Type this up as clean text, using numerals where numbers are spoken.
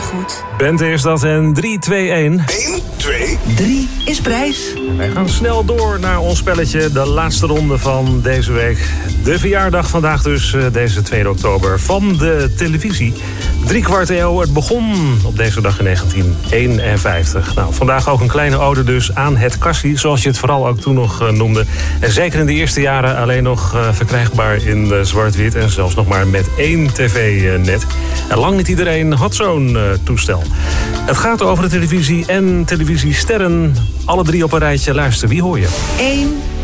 goed. Bente is dat en 3, 2, 1. 1, 2, 3 is prijs. Wij gaan snel door naar ons spelletje. De laatste ronde van deze week. De verjaardag vandaag dus, deze 2 oktober, van de televisie. 3/4 eeuw. Het begon op deze dag in 1951. Nou, vandaag ook een kleine ode dus aan het kassie, zoals je het vooral ook toen nog noemde. En zeker in de eerste jaren alleen nog verkrijgbaar in zwart-wit en zelfs nog maar met 1 tv-net. En lang niet iedereen had zo'n toestel. Het gaat over de televisie en televisiesterren. Alle 3 op een rijtje. Luister, wie hoor je? 1.